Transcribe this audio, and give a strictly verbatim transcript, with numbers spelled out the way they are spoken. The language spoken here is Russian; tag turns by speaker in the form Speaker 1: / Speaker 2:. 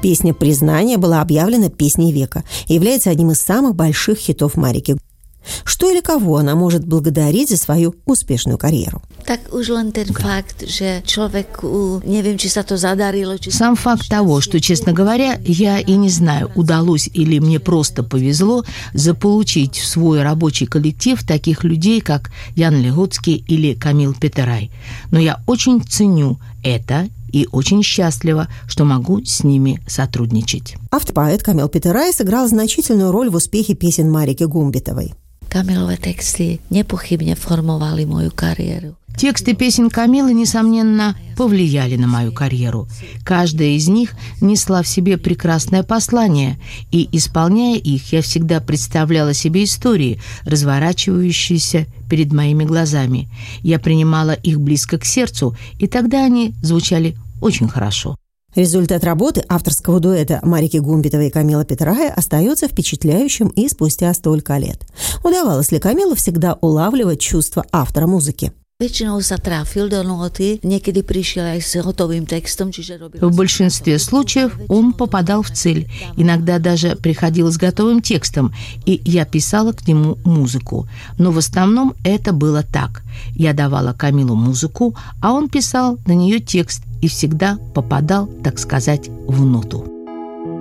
Speaker 1: Песня «Признание» была объявлена песней века и является одним из самых больших хитов Марики. Что или кого она может благодарить за свою успешную карьеру?
Speaker 2: Сам факт того, что, честно говоря, я и не знаю, удалось или мне просто повезло заполучить в свой рабочий коллектив таких людей, как Ян Легоцкий или Камил Петерай. Но я очень ценю это и очень счастлива, что могу с ними сотрудничать.
Speaker 1: Автор-поэт Камил Петерай сыграл значительную роль в успехе песен Марики Гумбитовой.
Speaker 3: Камиловы тексты непохибно формовали мою карьеру.
Speaker 2: Тексты песен Камилы, несомненно, повлияли на мою карьеру. Каждая из них несла в себе прекрасное послание, и, исполняя их, я всегда представляла себе истории, разворачивающиеся перед моими глазами. Я принимала их близко к сердцу, и тогда они звучали очень хорошо.
Speaker 1: Результат работы авторского дуэта Марики Гумбитовой и Камила Петерая остается впечатляющим и спустя столько лет. Удавалось ли Камилу всегда улавливать чувства автора музыки?
Speaker 2: В большинстве случаев он попадал в цель, иногда даже приходил с готовым текстом, и я писала к нему музыку. Но в основном это было так. Я давала Камилу музыку, а он писал на нее текст и всегда попадал, так сказать, в ноту.